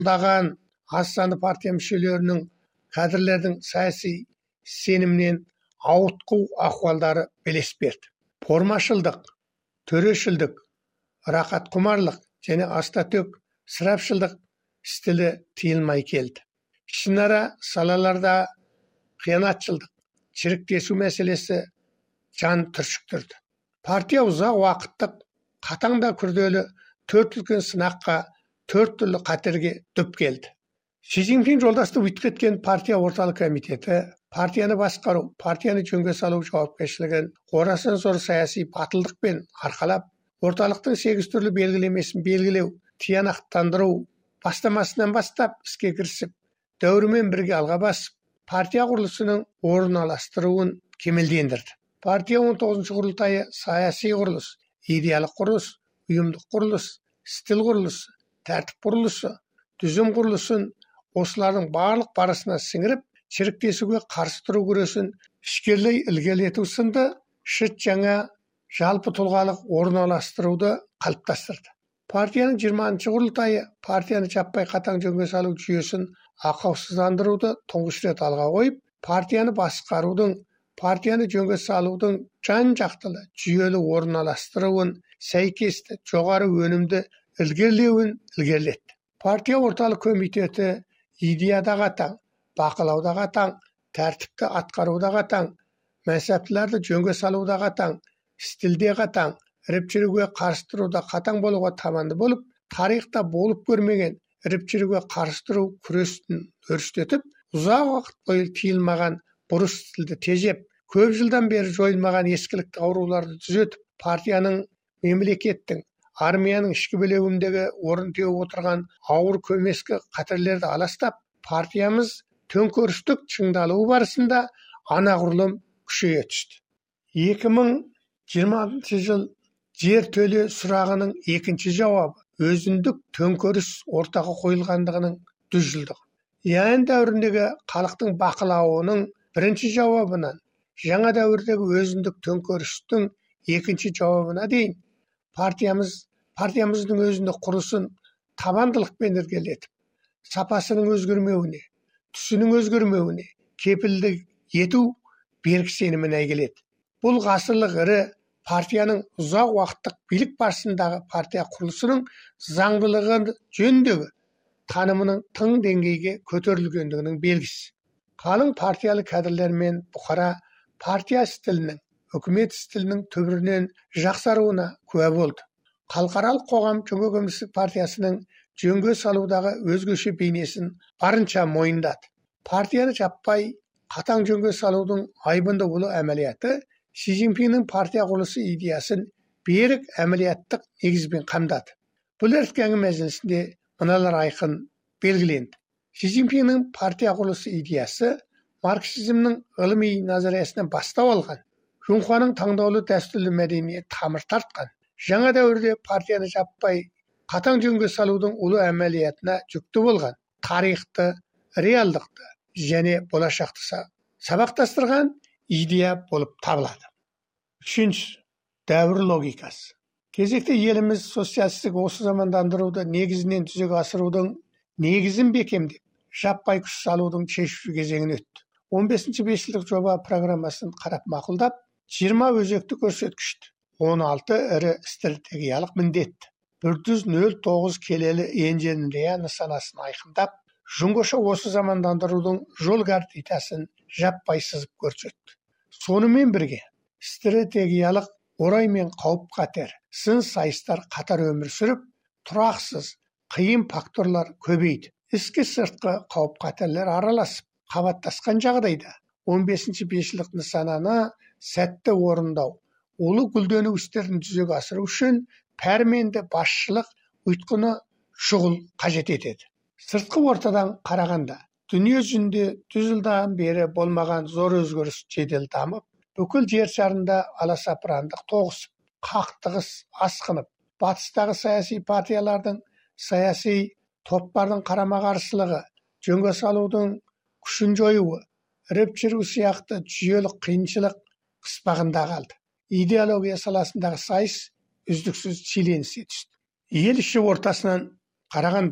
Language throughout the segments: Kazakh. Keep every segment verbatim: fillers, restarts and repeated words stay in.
даған аз санды партия мүшелерінің кадрлердің саяси сенімнен ауытқу ахуалдары белес берді. Формашылдық, төрешілдік, рақатқұмарлық және астатөк ысырапшылдық стилі тыйылмай келді. Ішінара салаларда қиянатшылдық, шіріктесу мәселесі жан түршіктірді. Партия ұзақ уақыттық, қатаң да күрделі төрт үлкен сынаққа, төрт түрлі қатерге дүп келді. Ши Цзиньпин жолдасты өтіп кеткен партия орталық комитеті, партияны басқару, партияны жөнге салу жауапкершілігін орасан зор саяси батылдықпен арқалап, орталықтың сегіз түрлі белгілемесін белгілеу, тиянақтандыру бастамасынан бастап іске кірісіп, дәуірмен бірге алға басып, партия құрылысының орналастыруын кемелдендірді. Партия он тоғызыншы құрылтайы саяси құрылыс, идеялық құрылыс, ұйымдық құрылыс, стил құрылысы, тәртіп құрылысы, түзім құрылысын осылардың барлық барысына сіңіріп, шіріктесуге қарсы тұру күресін ішкерлей ілгерілету сынды шыт жаңа жалпы тұлғалық орналастыруды қалыптастырды. Партияның жиырмасыншы құрылтайы партияны жаппай қатаң жөнге салу жүйесін ақаусыздандыруды тұңғыш рет алға қойып, партияны басқарудың, партияны жөнге салудың жан-жақтылы жүйелі орналастыруын, сәйкесті жоғары өнімді ілгерілеуін ілгерілетті. Партия орталық комитеті идеяда қатаң, бақылауда қатаң, тәртіпті атқаруда қатаң, мәнсаптыларды жөнге салуда қатаң, стилде қатаң, іріп-жіруге қарсы тұруда қатаң болуға табанды болып, тарихта болып көрмеген іріп-жіруге қарсы тұру күресін өрістетіп, ұзақ уақыт бойы тиылмаған бұрыс стилді тежеп, көп жылдан бері жойылмаған ескілікті ауруларды түзетіп, партияның, мемлекеттің, армияның ішкі білеуіндегі орын теуіп отырған ауыр көмескі қатерлерді аластап, партиямыз төңкерістік шыңдалуы барысында анағұрлым күшейе түсті. екі мың жиырмасыншы жыл жер төле сұрағының екінші жауабы өзіндік төңкеріс ортаға қойылғандығының жүз жылдығы. Ян дәуіріндегі халықтың бақылауының бірінші жауабынан жаңа дәуірдегі өзіндік төңкерістің екінші жауабына дейін партиямыз партиямыздың өзіндік құрылысын табандылықпен ілгерілетіп, сапасының өзгермеуіне, түсінің өзгермеуіне кепілдік ету берік сенімін әйгіледі. Бұл ғасырлық ірі партияның ұзақ уақыттық билік барысындағы партия құрылысының заңдылығы жөніндегі танымының тың деңгейге көтерілгендігінің белгісі. Қалың партиялы кадрлер мен бұқара партия стилінің, үкімет стилінің түбірінен жақсаруына куә болды. Халықаралық қоғам Жөнге Көмірсіздік партиясының жөнге салудағы өзгеше бейнесін барынша мойындады. Партияны жаппай қатаң жөнге салудың айбынды ұлы әмелияты Ши Цзиньпиннің партия құрылысы идеясын берік әмелияттық негізбен қамдады. Бұл ертеңгі мәжілісінде мыналар айқын белгіленді. Ши Цзиньпиннің партия құрылысы идеясы марксизмнің ғылыми назариясынан бастау алған, Жунхуаның таңдаулы дәстүрлі мәдениет тамыр тартқан, жаңа дәуірде партияны жаппай қатаң жөнге салудың ұлы әмелиятына жүкті болған, тарихты, реалдықты және болашақты сабақтастырған идея болып табылады. Үшінші, дәуір логикасы. Кезекте еліміз социалистік осы замандандыруды негізінен жүзеге асырудың негізін бекемдеп, жаппай күш салудың шешуші кезеңін өтті. он бесінші бесжылдық жоба программасын қарап мақұлдап, жиырма өзекті көрсеткішті, он алты ірі стратегиялық міндетті, бір жүз нөл тоғыз келелі инженерия нысанасын айқындап, жүңгіше осы замандандырудың жол картасын жаппай сызып көрсетті. Сонымен бірге стратегиялық орай мен қауіп қатер, сын сайыстар қатар өмір сүріп, тұрақсыз, қиын факторлар көбейді. Ішкі сыртқы қауіп қатерлер араласып, қабаттасқан жағдайда он бесінші бесжылдық нысананы сәтті орындау, ұлы гүлдену істерін жүзеге асыру үшін пәрменді басшылық ұйытқыны шұғыл қажет етеді. Сыртқы ортадан қарағанда, дүние жүзінде жүз жылдан бері болмаған зор өзгеріс жедел дамып, бүкіл жер шарында аласапырандық тоғысып, қақтығыс асқынып, батыстағы саяси партиялардың, саяси топтардың қарама-қарсылығы, жөнге салудың күшін жоюы, іріп-жіру сияқты жүйелік қиыншылық қыспағында қалды. Идеология саласындағы сайыс үздіксіз шиеленісе түсті. Ел іші ортасынан қарағанда,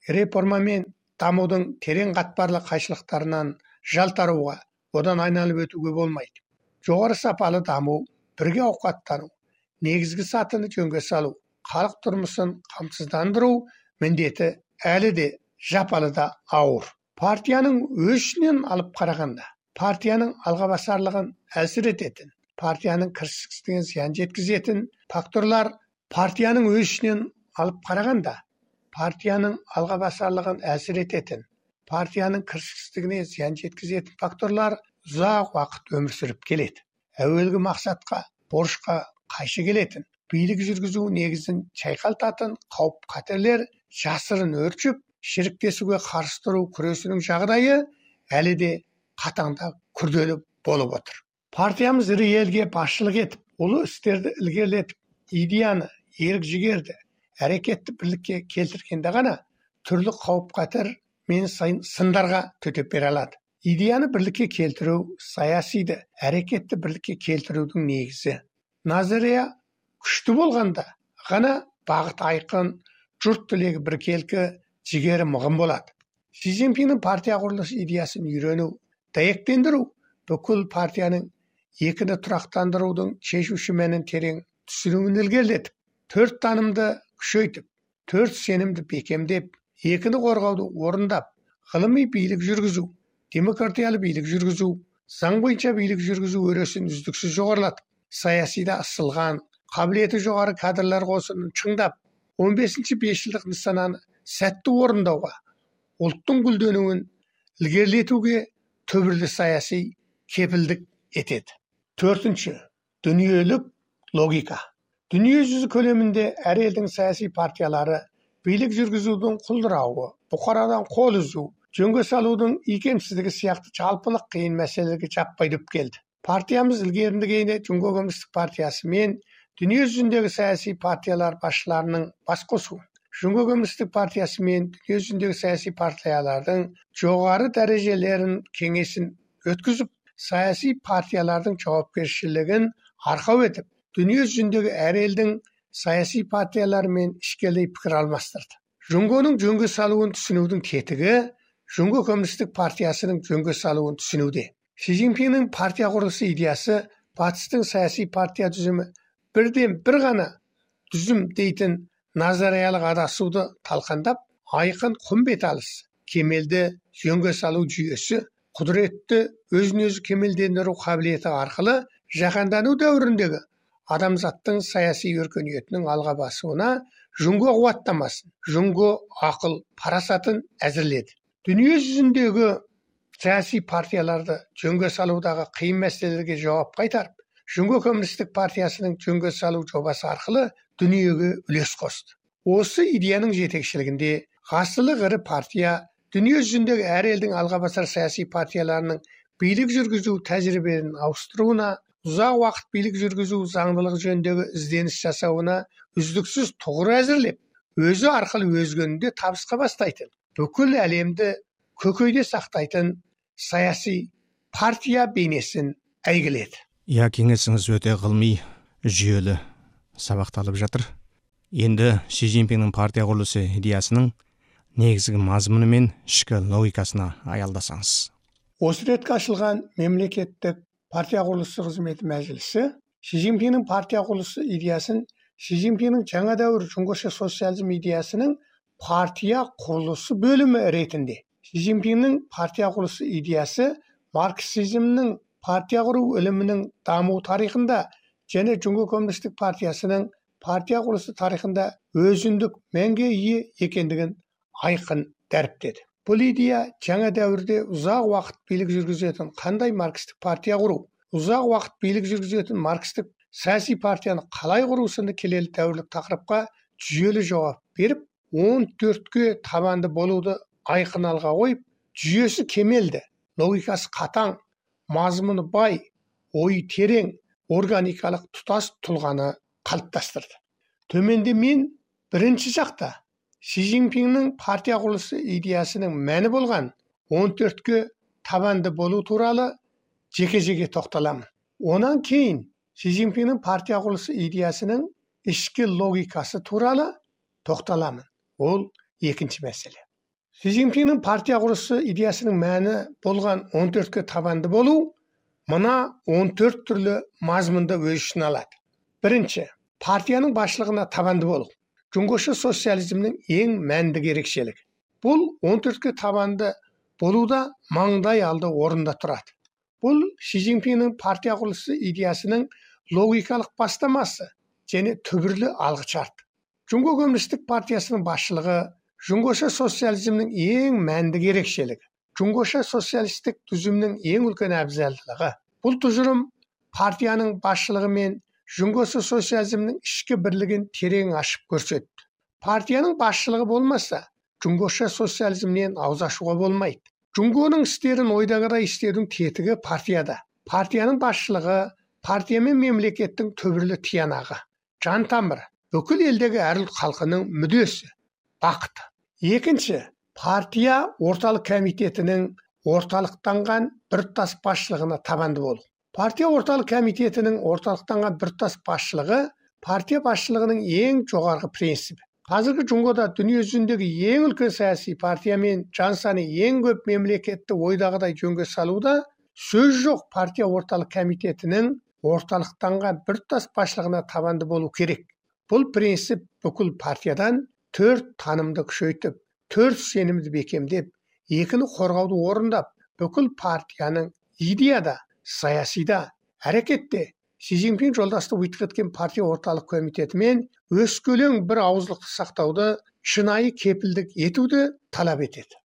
реформа мен дамудың терең қатпарлы қайшылықтарынан жалтаруға, одан айналып өтуге болмайды. Жоғары сапалы даму, бірге ауқаттану, негізгі сатыны жөнге салу, халық тұрмысын қамсыздандыру міндеті әлі де жапалы да ауыр. Партияның өз ішінен алып қарағанда, партияның алғабасарлығын әлсір ететін, партияның кіріспесіне зиян жеткізетін факторлар партияның өз ішінен алып қарағанда, партияның алғабасарлығын әлсір ететін, партияның кіріспесіне зиян жеткізетін факторлар ұзақ уақыт өмір сүріп келеді. Әуелгі мақсатқа, борышқа қайшы келетін, билік жүргізу негізін шайқалтатын қауіп-қатерлер жасырын өршіп, шіріктесуге қарсы тұру күресінің жағдайы әлі де қатаңдап күрделі болып отыр. Партиямыз ірі елге басшылық етіп, ұлы істерді ілгерілетіп, идеяны, ерік-жігерді, әрекетті бірлікке келтіргенде ғана түрлі қауіп-қатер мен сындарға төтеп бере алады. Идеяны бірлікке келтіру, саясиді, әрекетті бірлікке келтірудің негізі. Назария күшті болғанда ғана бағыт айқын, жұрт тілегі біркелкі, жігері мығым болады. Си Цзиньпиннің партия құрылысы идеясын үйрену, дәйектендіру бүкіл партияның екіні тұрақтандырудың шешуші мәнін терең түсінуін ілгерілетіп, төрт танымды күшейтіп, төрт сенімді бекемдеп, екіні қорғауды орындап, ғылыми билік жүргізу, демократиялы билік жүргізу, заң бойынша билік жүргізу өресін үздіксіз жоғарылатып, саясида ысылған, қабілеті жоғары кадрлар қосынын шыңдап, он бесінші бесжылдық нысананы сәтті орындауға, ұлттың гүлденуін ілгерілетуге түбірлі саяси кепілдік етеді. Төртінші, дүниелік логика. Дүние жүзі көлемінде әр елдің саяси партиялары билік жүргізудің құлдырауы, бұқарадан қол үзу, жөнге салудың икемсіздігі сияқты жалпылық қиын мәселелерге жаппай дөп келді. Партиямыз ілгеріндігіне Жүнго Коммунистік партиясы мен дүние жүзіндегі саяси партиялар басшыларының бас қосуы, Жүнго Коммунистік партиясы мен дүние жүзіндегі саяси партиялардың жоғары дәрежелерін кеңесін өткізіп, саяси партиялардың жауапкершілігін арқау етіп, дүние жүзіндегі әр елдің саяси партияларымен ішкелей пікір алмастырды. Жүнгоның жөнге салуын түсінудің тетігі Жүнго Коммунистік партиясының жөнге салуын түсінуде. Си Цзиньпиннің партия құрылысы идеясы батыстың саяси партия түзімі бірден бір ғана түзім дейтін назариялық адасуды талқандап, айқын құм беталысы, кемелді жөнге салу жүйесі, құдіретті өзін-өзі кемелдендіру қабілеті арқылы жаһандану дәуіріндегі адамзаттың саяси өркениетінің алға басуына Жүнго қуаттамасын, Жүнго ақыл парасатын әзірледі. Дүние жүзіндегі саяси партияларды жөнге салудағы қиын мәселелерге жауап қайтарып, Жүнго Коммунистік партиясының жөнге салу жобасы арқылы дүниеге үлес қосты. Осы идеяның жетекшілігінде ғасырлық ірі партия дүние жүзіндегі әр елдің алға басар саяси партияларының билік жүргізу тәжірибелерін ауыстыруына, ұзақ уақыт билік жүргізу заңдылығы жөніндегі ізденіс жасауына үздіксіз тұғыр әзірлеп, өзі арқылы өзгені де табысқа бастайтын, бүкіл әлемді көкейде сақтайтын саяси партия бейнесін әйгіледі. Я, кеңесіңіз өте ғылыми, жүйелі сабақталып жатыр. Енді Си Цзиньпиннің партия құрылысы идеясының негізгі мазмұны мен ішкі логикасына аялдасаңыз. Осы ретке ашылған мемлекеттік партия құрылысы қызметі мәжілісі Си Цзиньпиннің партия құрылысы идеясын Си Цзиньпиннің жаңа дәуір жүнгоша социализм идеясының партия құрылысы бөлімі ретінде. Си Цзиньпиннің партия құрылысы идеясы марксизмнің партия құру ілімінің даму тарихында және Жүнго Коммунистік партиясының партия құрылысы тарихында өзіндік мәнге ие екендігін айқын дәріптеді. Бұл идея жаңа дәуірде ұзақ уақыт билік жүргізетін қандай маркстік партия құру, ұзақ уақыт билік жүргізетін маркстік саяси партияны қалай құру сынды келелі дәуірлік тақырыпқа жүйелі жауап беріп, он төртке табанды болуды айқын алға қойып, жүйесі кемелді, логикасы қатаң, мазмұны бай, ойы терең, органикалық тұтас тұлғаны қалыптастырды. Төменде мен бірінші жақта Си Цзиньпиннің партия құрылысы идеясының мәні болған он төртке табанды болу туралы жеке-жеке тоқталамын. Онан кейін Си Цзиньпиннің партия құрылысы идеясының ішкі логикасы туралы тоқталамын. Ол екінші мәселе. Си Цзиньпиннің партия құрылысы идеясының мәні болған он төртке табанды болу мына он төрт түрлі мазмұнды өз ішіне алады. Бірінші, партияның басшылығына табанды болу. Жұңғошы социализмнің ең мәнді ерекшелігі. Бұл он төртке табанды болуда маңдай алды орында тұрады. Бұл Си Цзиньпиннің партия құрылысы идеясының логикалық бастамасы және түбірлі алғышарты. Жұңго коммунистік партиясының басшылығы жұңғоша социализмнің ең мәнді ерекшелігі. Жұңғоша социалистік түзімнің ең үлкен әбзалдылығы. Бұл тұжырым партияның басшылығы мен жұңғоша социализмнің ішкі бірлігін терең ашып көрсетті. Партияның басшылығы болмаса, жұңғоша социализмнен ауыз ашуға болмайды. Жұңгоның істерін ойдағыдай істеудің тетігі партияда. Партияның басшылығы партия мен мемлекеттің түбірлі тиянағы, жан тамыры, бүкіл елдегі әр ұлт халқының мүддесі, бақыты. Екінші, партия орталық комитетінің орталықтанған біртұтас басшылығына табанды болу. Партия орталық комитетінің орталықтанған біртұтас басшылығы партия басшылығының ең жоғарғы принципі. Қазіргі жұңғода дүние жүзіндегі ең үлкен саяси партия мен жан саны ең көп мемлекетті ойдағыдай жөнге салуда сөз жоқ. Партия орталық комитетінің орталықтанған біртұтас басшылығына табанды болу керек. Бұл принцип бүкіл партиядан төрт танымды күшейтіп, төрт сенімді бекемдеп, екіні қорғауды орындап, бүкіл партияның идеяда, саясида, әрекетте Си Цзиньпин жолдасты өйтіп партия орталық комитетімен өскелең бір ауызлықты сақтауды, шынайы кепілдік етуді талап етеді.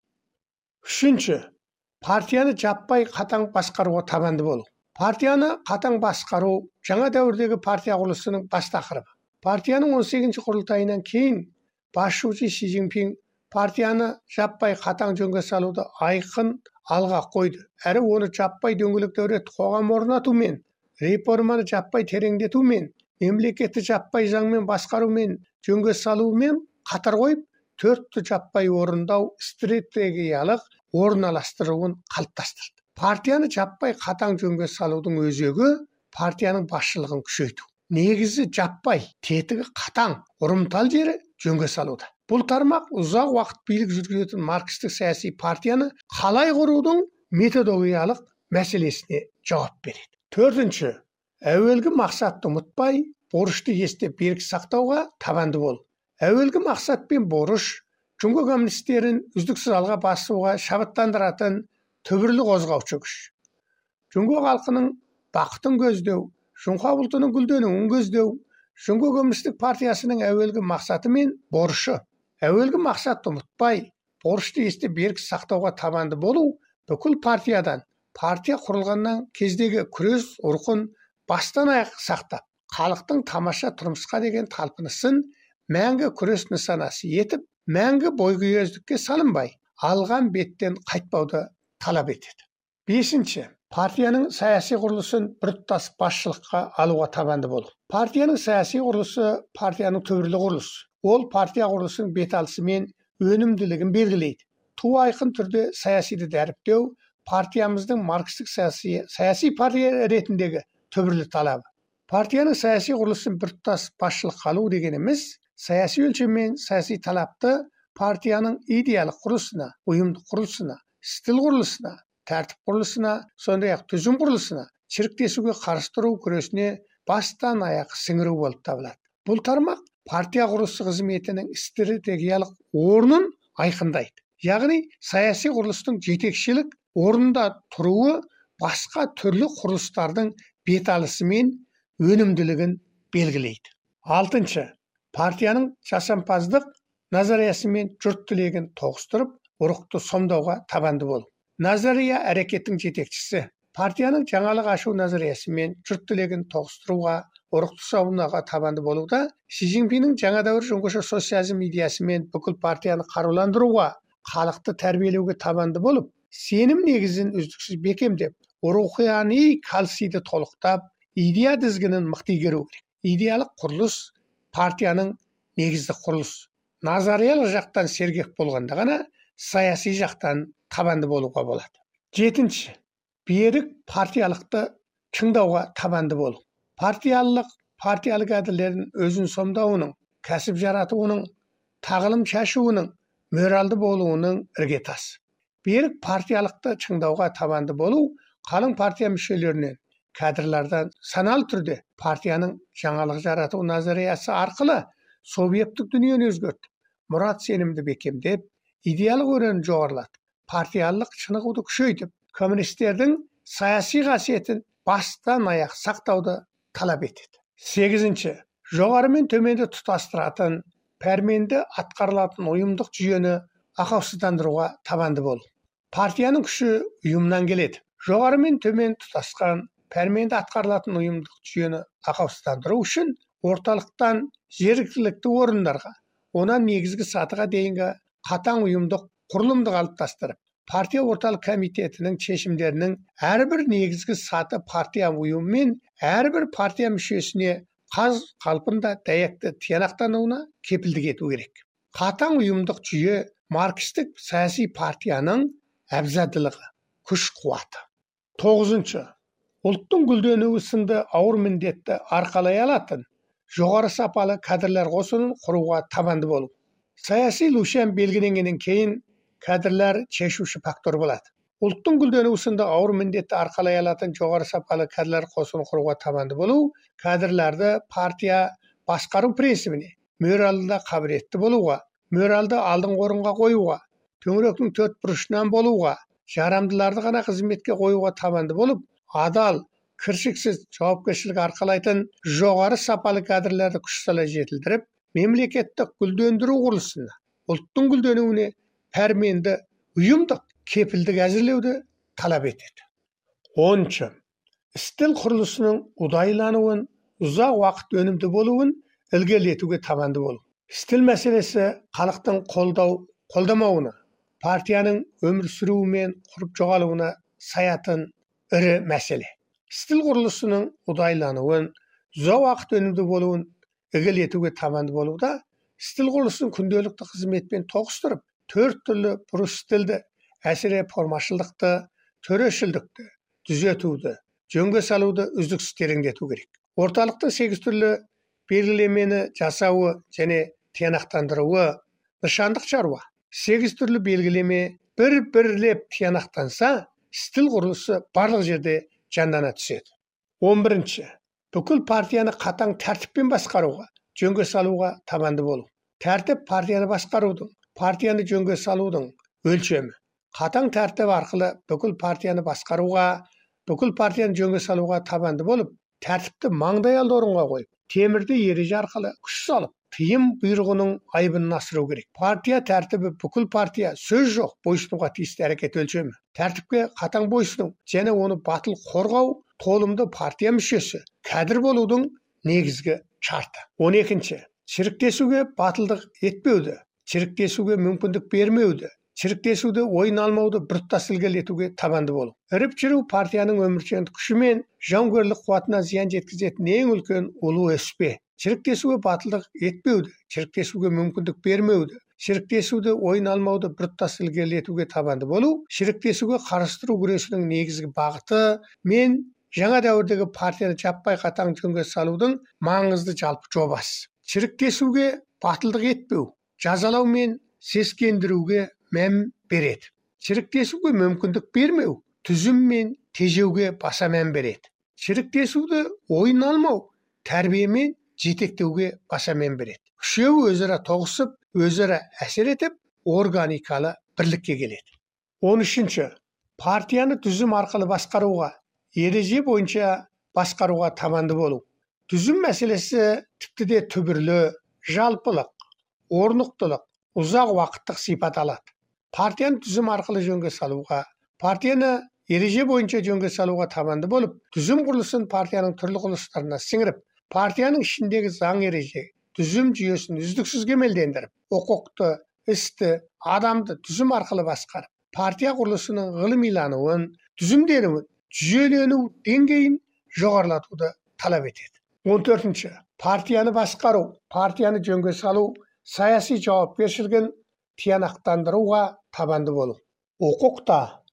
Үшінші, партияны жаппай қатаң басқаруға табанды болу. Партияны қатаң басқару жаңа дәуірдегі партия құрылысының бас тақырыбы. Партияның он сегізінші құрылтайынан кейін басшысы Си Цзиньпин партияны жаппай қатаң жөнге салуды айқын алға қойды. Әрі оны жаппай дөңгелек дәуірет қоғам орнатумен, реформаны жаппай тереңдетумен, мемлекетті жаппай заңмен басқарумен, жөнге салумен қатар қойып, төртті жаппай орындау стратегиялық орналастыруын қалыптастырды. Партияны жаппай қатаң жөнге салудың өзегі партияның басшылығын күшейту. Негізі жаппай, тетігі қатаң, ұрымтал жері жөнге салуда. Бұл тармақ ұзақ уақыт билік жүргізетін маркстік саяси партияны қалай құрудың методологиялық мәселесіне жауап береді. Төртінші, әуелгі мақсатты ұмытпай, борышты есте берік сақтауға табанды бол. Әуелгі мақсат пен борыш жұңго коммунистерін үздіксіз алға басуға шабыттандыратын түбірлі қозғаушы күш. Жұңго халқының бақытын көздеу, жұңға ұлтының гүлденуін көздеу, жұңго коммунистік партиясының әуелгі мақсаты мен борышы. Әуелгі мақсатты ұмытпай, борышты есте берік сақтауға табанды болу бүкіл партиядан, партия құрылғаннан кездегі күрес ұрқын бастан аяқ сақтап, халықтың тамаша тұрмысқа деген талпынысын мәңгі күрес нысанасы етіп, мәңгі бойкүйездікке салынбай, алған беттен қайтпауды талап етеді. Бесінші, партияның саяси құрылысын біртұтас басшылыққа алуға табанды болу. Партияның саяси құрылысы партияның түбірлі құрылысы. Ол партия құрылысының беталысы мен өнімділігін белгілейді. Ту айқын түрде саясиді дәріптеу партиямыздың маркстік саяси, саяси партия ретіндегі түбірлі талабы. Партияның саяси құрылысын біртұтас басшылыққа алу дегеніміз, саяси өлшеммен саяси талапты партияның идеялық құрылысына, ұйымдық құрылысына, стил құрылысына, тәртіп құрылысына, сондай-ақ түзім құрылысына, шіріктесуге қарсы тұру күресіне бастан аяқ сіңіру болып табылады. Бұл тармақ партия құрылысы қызметінің стратегиялық орнын айқындайды. Яғни саяси құрылыстың жетекшілік орнында тұруы басқа түрлі құрылыстардың беталысы мен өнімділігін белгілейді. Алтыншы, партияның жасампаздық назариясы мен жұрт тілегін тоғыстырып, ұрықты сомдауға табанды болу. Назария әрекеттің жетекшісі. Партияның жаңалық ашу назариясы мен жұрт тілегін тоғыстыруға, ұрықты сомдауға табанды болуда Си Цзиньпиннің жаңа дәуір жұңғоша социализм идеясымен бүкіл партияны қаруландыруға, халықты тәрбиелеуге табанды болып, сенім негізін үздіксіз бекемдеп, рухани калсиді толықтап, идея тізгінін мықты игеру керек. Идеялық құрылыс партияның негізді құрылыс. Назариялық жақтан сергек болғанда ғана саяси жақтан табанды болуға болады. Жетінші, берік партиялықты тыңдауға табанды болу. Партиялық, партиялық әділердің өзін сомдауының, кәсіп жаратуының, тағылым шашуының, мөралды болуының іргетасы. Берік партиялықты шыңдауға табанды болу қалың партия мүшелерінен, кадрлардан саналы түрде партияның жаңалық жарату назариясы арқылы советтік дүниені өзгертіп, мұрат сенімді бекемдеп, идеялық өрені жоғарылатып, партиялық шынығуды күшейтіп, коммунистердің саяси қасиетін бастан аяқ сақтауды талап етеді. Сегізінші, жоғары мен төменді тұтастыратын, пәрменді атқарылатын ұйымдық жүйені ақаусыздандыруға табанды болу. Партияның күші ұйымнан келеді. Жоғары мен төмен тұтасқан, пәрменді атқарылатын ұйымдық жүйені ақаусыздандыру үшін орталықтан жергілікті орындарға, онан негізгі сатыға дейінгі қатаң ұйымдық құрылымды қалыптастырып, партия орталық комитетінің шешімдерінің әрбір негізгі саты партия ұйымы мен әрбір партия мүшесіне қаз қалпында дәйекті тиянақтануына кепілдік ету керек. Қатаң ұйымдық жүйе маркстік саяси партияның әбзадылығы, күш-қуаты. Тоғызыншы, ұлттың гүлденуі сынды ауыр міндетті арқалай алатын жоғары сапалы кадрлар қосынын құруға табанды болу. Саяси лушен белгіленгеннен кейін кадрлар шешуші фактор болады. Ұлттың гүлденуі сынды ауыр міндетті арқалай алатын жоғары сапалы кадрлар қосынын құруға табанды болу, кадрларды партия басқару принцибіне, мөралды қабілетті болуға, мөралды алдыңғы орынға қоюға, төңіректің төрт бұрышынан болуға, жарамдыларды ғана қызметке қоюға табанды болып, адал, кіршіксіз жауапкершілік арқалайтын жоғары сапалы кадрларды күш сала жетілдіріп, мемлекеттік гүлдендіру құрылысына, ұлттың гүлденуіне пәрменді ұйымдық кепілдік әзірлеуді талап етеді. оныншы. Стил құрылысының ұдайлануын, ұзақ уақыт өнімді болуын ілгерілетуге табанды болу. Стил мәселесі халықтың қолдау, қолдамауына, партияның өмір сүруі мен құрып жоғалуына саятын ірі мәселе. Стил құрылысының ұдайлануын, ұзақ уақыт өнімді болуын ілгерілетуге табанды болуда, стил құрылысын күнделікті қызметпен тоғыстырып, төрт түрлі бұрыш стилді, әсіре формашылдықты, төрешілдікті, түзетуді, жөнге салуды үздіксіз тереңдету керек. Орталықтың сегіз түрлі белгілемені жасауы және тиянақтандыруы нышандық шаруа. Сегіз түрлі белгілеме бір-бірлеп тиянақтанса, стил құрылысы барлық жерде жандана түседі. он бірінші. Бүкіл партияны қатаң тәртіппен басқаруға, жөнге салуға табанды болу. Тәртіп партияны басқарудың, партияны жөнге салудың өлшемі. Қатаң тәртіп арқылы бүкіл партияны басқаруға, бүкіл партияны жөнге салуға табанды болып, тәртіпті маңдай алды орынға қойып, темірді ереже арқылы күш салып, тыйым бұйрығының айбынын асыру керек. Партия тәртібі бүкіл партия сөз жоқ бойсынуға тиісті әрекет өлшемі. Тәртіпке қатаң бойсыну және оны батыл қорғау толымды партия мүшесі, кәдір болудың негізгі шарты. он екінші. Шіріктесуге батылдық етпеуді, шіріктесуге мүмкіндік бермеуді, шіріктесуді ойын алмауды біртұтас ілгерілетуге табанды болу. Іріп жүру партияның өміршеңдік күші мен жауынгерлік қуатына зиян жеткізетін ең үлкен улы өспе. Шіріктесуге батылдық етпеуді, шіріктесуге мүмкіндік бермеуді, шіріктесуді ойын алмауды біртұтас ілгерілетуге табанды болу, шіріктесуге қарыстыру күресінің негізгі бағыты мен жаңа дәуірдегі партияны жаппай қатаң жөнге салудың маңызды жалпы жобасы. Шіріктесуге батылдық етпеу, жазалау мен сескендіруге мән береді. Шіріктесуге мүмкіндік бермеу, түзім мен тежеуге баса мән береді. Шіріктесуді ойын алмау, тәрбие мен жетектеуге баса мән береді. Үшеуі өзара тоғысып, өзара әсер етіп, органикалы бірлікке келеді. он үшінші. Партияны түзім арқылы басқаруға, ереже бойынша басқаруға табанды болу. Түзім мәселесі тіпті де түбірлі, жалпылық, орнықтылық, ұзақ уақыттық сипат алады. Партияны түзім арқылы жөнге салуға, партияны ереже бойынша жөнге салуға табанды болып, түзім құрылысын партияның түрлі құрылыстарына сіңіріп, партияның ішіндегі заң ереже, түзім жүйесін үздіксіз кемелдендіріп, құқықты, істі, адамды түзім арқылы басқарып, партия құрылысының ғылымилануын, түзімденуін, жүйелену деңгейін жоғарылатуды талап етеді. он төртінші. Партияны басқару, партияны жөнге салу, саяси жауапкершілігін тиянақтандыруға табанды болу. Құқықта,